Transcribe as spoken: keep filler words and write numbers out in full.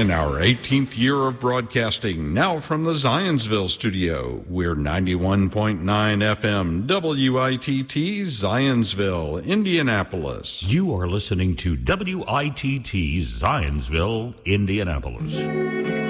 In our eighteenth year of broadcasting, now from the Zionsville studio, we're ninety-one point nine F M W I T T Zionsville, Indianapolis. You are listening to W I T T Zionsville, Indianapolis.